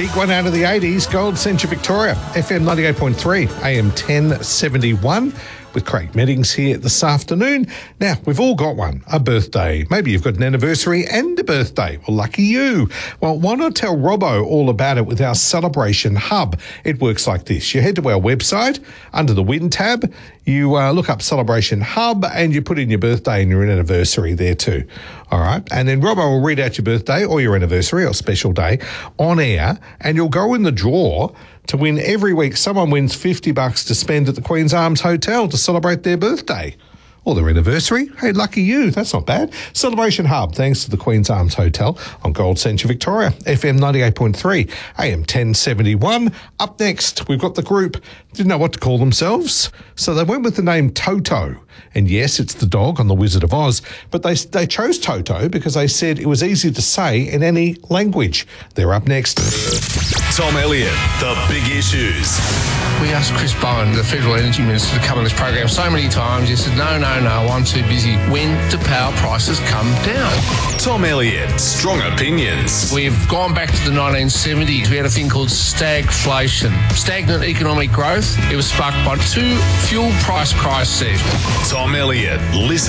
Big one out of the 80s, Gold Centre Victoria, FM 98.3, AM 1071. With Craig Meddings here this afternoon. Now, we've all got one, a birthday. Maybe you've got an anniversary and a birthday. Well, lucky you. Well, why not tell Robbo all about it with our Celebration Hub? It works like this. You head to our website, under the Win tab, you look up Celebration Hub and you put in your birthday and your anniversary there too. All right? And then Robbo will read out your birthday or your anniversary or special day on air, and you'll go in the draw to win every week. Someone wins $50 to spend at the Queen's Arms Hotel to celebrate their birthday or their anniversary. Hey, lucky you. That's not bad. Celebration Hub, thanks to the Queen's Arms Hotel on Gold Centre Victoria, FM 98.3, AM 1071. Up next, we've got the group, didn't know what to call themselves, so they went with the name Toto. And yes, it's the dog on The Wizard of Oz, but they chose Toto because they said it was easy to say in any language. They're up next. Tom Elliott, The Big Issues. We asked Chris Bowen, the Federal Energy Minister, to come on this program so many times. He said, no, I'm too busy. When do power prices come down? Tom Elliott, Strong Opinions. We've gone back to the 1970s. We had a thing called stagflation, stagnant economic growth. It was sparked by two fuel price crises. Tom Elliott, listen